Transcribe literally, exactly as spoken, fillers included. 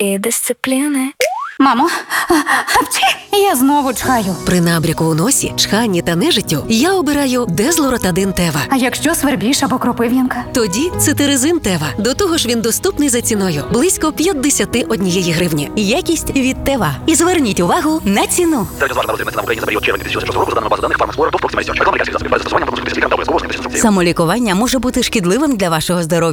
і дисципліни. Мамо, апчі, я знову чхаю. При набряку у носі, чханні та нежиттю я обираю Дезлоротадин Тева. А якщо свербіж або кропив'янка? Тоді цитиризин Тева. До того ж він доступний за ціною – близько п'ятдесят однієї гривні. Якість від Тева. І зверніть увагу на ціну. Самолікування може бути шкідливим для вашого здоров'я.